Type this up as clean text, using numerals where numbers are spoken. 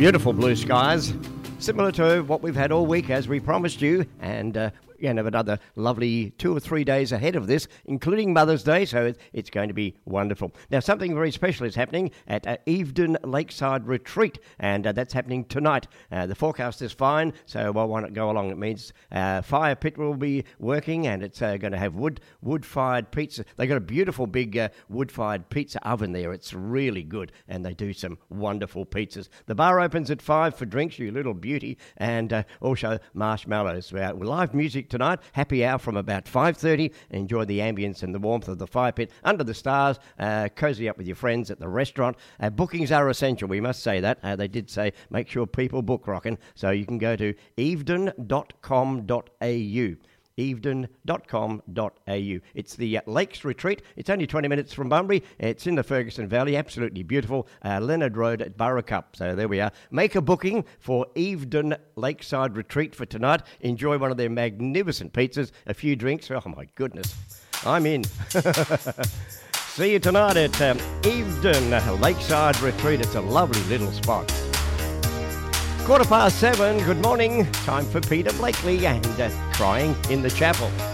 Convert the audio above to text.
Beautiful blue skies, similar to what we've had all week as we promised you, and have another lovely 2 or 3 days ahead of this, including Mother's Day, so it's going to be wonderful. Now, something very special is happening at Evedon Lakeside Retreat, and that's happening tonight. The forecast is fine, so why not go along? It means fire pit will be working, and it's going to have wood-fired pizza. They got a beautiful big wood-fired pizza oven there. It's really good, and they do some wonderful pizzas. The bar opens at 5 for drinks, you little beauty, and also marshmallows. Live music tonight, happy hour from about 5:30. Enjoy the ambience and the warmth of the fire pit under the stars. Cozy up with your friends at the restaurant. Bookings are essential, we must say that. They did say make sure people book rocking, so you can go to evedon.com.au. evedon.com.au. It's the Lakes Retreat. It's only 20 minutes from Bunbury. It's in the Ferguson Valley. Absolutely beautiful. Leonard Road at Burracup. So there we are. Make a booking for Evedon Lakeside Retreat for tonight. Enjoy one of their magnificent pizzas, a few drinks. Oh my goodness. I'm in. See you tonight at Evedon Lakeside Retreat. It's a lovely little spot. 7:15, good morning. Time for Peter Blakely and Crying in the Chapel.